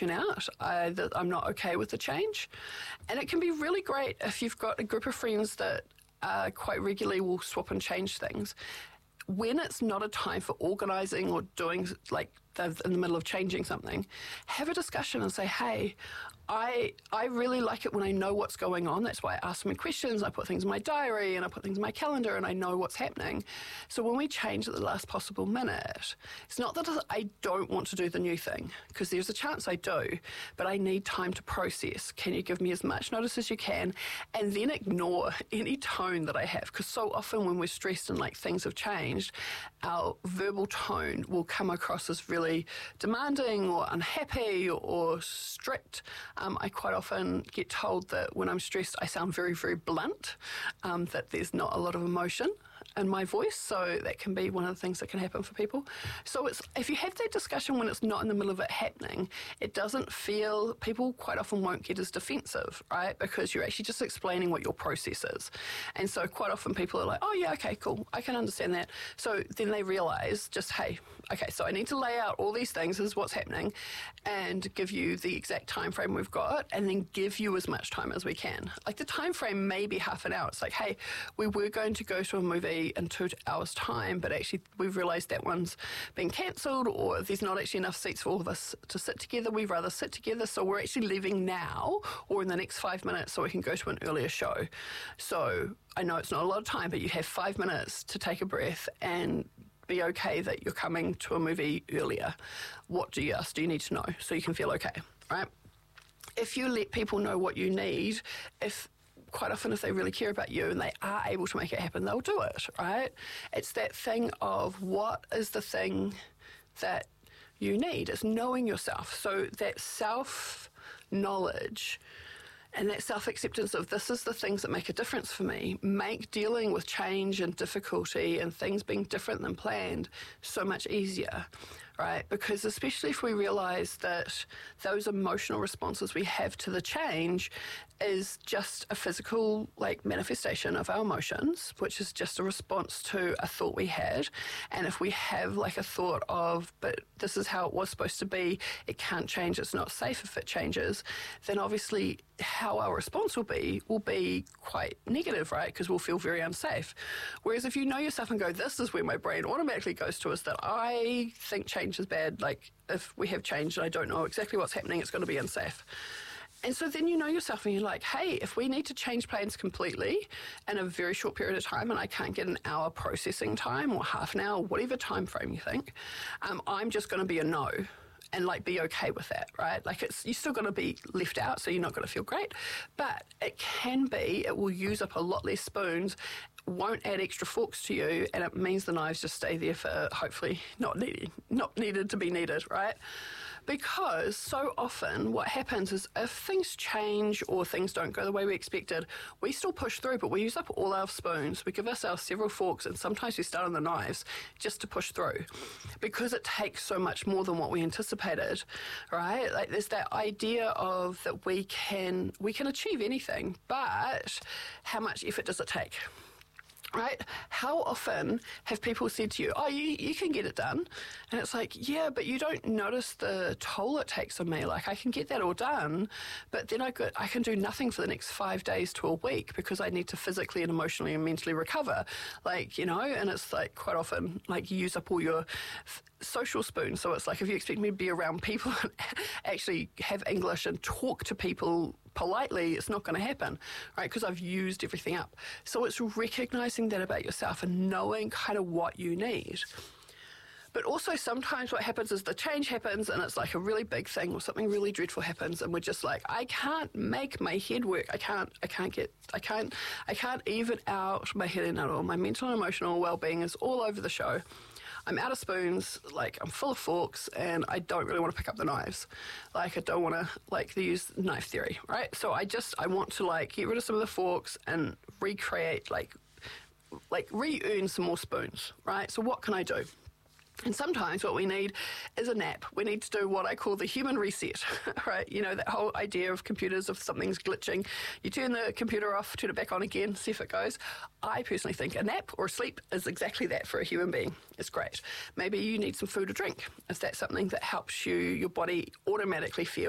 tune out, that I'm not okay with the change. And it can be really great if you've got a group of friends that quite regularly will swap and change things. When it's not a time for organising or doing, like, they're in the middle of changing something, have a discussion and say, hey, I really like it when I know what's going on. That's why I ask me questions. I put things in my diary and I put things in my calendar and I know what's happening. So when we change at the last possible minute, it's not that I don't want to do the new thing, because there's a chance I do, but I need time to process. Can you give me as much notice as you can? And then ignore any tone that I have, because so often when we're stressed and like things have changed, our verbal tone will come across as really demanding or unhappy or strict. I quite often get told that when I'm stressed, I sound very, very blunt, that there's not a lot of emotion in my voice. So that can be one of the things that can happen for people. So if you have that discussion when it's not in the middle of it happening, it doesn't feel, people quite often won't get as defensive, right? Because you're actually just explaining what your process is. And so quite often people are like, oh yeah, okay, cool, I can understand that. So then they realise just, hey, okay, so I need to lay out all these things, this is what's happening, and give you the exact time frame we've got, and then give you as much time as we can. Like the time frame may be half an hour. It's like, hey, we were going to go to a movie in 2 hours time, but actually we've realised that one's been cancelled, or there's not actually enough seats for all of us to sit together. We'd rather sit together, so we're actually leaving now or in the next 5 minutes so we can go to an earlier show. So I know it's not a lot of time, but you have 5 minutes to take a breath and be okay that you're coming to a movie earlier. What do you need to know so you can feel okay, right? If you let people know what you need, quite often if they really care about you and they are able to make it happen, they'll do it, right? It's that thing of what is the thing that you need. It's knowing yourself. So that self-knowledge and that self-acceptance of this is the things that make a difference for me, make dealing with change and difficulty and things being different than planned so much easier, right? Because especially if we realise that those emotional responses we have to the change is just a physical manifestation of our emotions, which is just a response to a thought we had. And if we have a thought of, but this is how it was supposed to be, it can't change, it's not safe if it changes, then obviously how our response will be quite negative, right? Because we'll feel very unsafe. Whereas if you know yourself and go, this is where my brain automatically goes to, is that I think change is bad. Like if we have change and I don't know exactly what's happening, it's going to be unsafe. And so then you know yourself and you're like, hey, if we need to change plans completely in a very short period of time and I can't get an hour processing time or half an hour, whatever time frame you think, I'm just going to be a no. And be okay with that, right? You're still going to be left out, so you're not going to feel great. But it will use up a lot less spoons, won't add extra forks to you, and it means the knives just stay there for hopefully not needed to be needed, right? Because so often what happens is if things change or things don't go the way we expected, we still push through, but we use up all our spoons. We give ourselves several forks, and sometimes we start on the knives just to push through because it takes so much more than what we anticipated, right? There's that idea of that we can achieve anything, but how much effort does it take? Right? How often have people said to you, oh, you can get it done? And it's like, yeah, but you don't notice the toll it takes on me. I can get that all done, but then I can do nothing for the next 5 days to a week because I need to physically and emotionally and mentally recover. And it's quite often you use up all your social spoons. So it's if you expect me to be around people and actually have English and talk to people politely, it's not going to happen, right? Because I've used everything up. So it's recognizing that about yourself and knowing kind of what you need. But also sometimes what happens is the change happens and it's a really big thing or something really dreadful happens and we're just I can't make my head work. I can't even out my head at all. My mental and emotional well-being is all over the show. I'm out of spoons, I'm full of forks, and I don't really want to pick up the knives. I don't want to, use knife theory, right? So I want to, get rid of some of the forks and recreate, re-earn some more spoons, right? So what can I do? And sometimes what we need is a nap. We need to do what I call the human reset, right? That whole idea of computers, if something's glitching, you turn the computer off, turn it back on again, see if it goes. I personally think a nap or sleep is exactly that for a human being. It's great. Maybe you need some food or drink if that's something that helps your body automatically feel